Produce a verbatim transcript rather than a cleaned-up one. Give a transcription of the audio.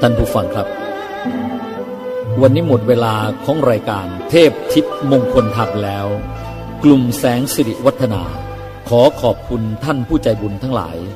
ท่านผู้ฟังครับวันนี้หมดเวลาของรายการเทพทิพย์มงคลธรรมแล้วกลุ่มแสงสิริวัฒนาขอขอบคุณท่านผู้ใจบุญทั้งหลาย